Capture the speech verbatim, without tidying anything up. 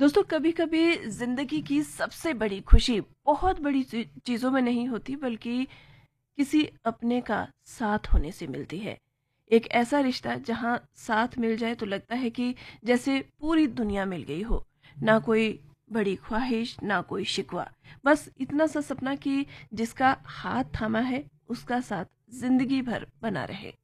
दोस्तों, कभी कभी जिंदगी की सबसे बड़ी खुशी बहुत बड़ी ची- चीजों में नहीं होती, बल्कि किसी अपने का साथ होने से मिलती है। एक ऐसा रिश्ता जहां साथ मिल जाए तो लगता है कि जैसे पूरी दुनिया मिल गई हो। ना कोई बड़ी ख्वाहिश, ना कोई शिकवा, बस इतना सा सपना कि जिसका हाथ थामा है उसका साथ जिंदगी भर बना रहे।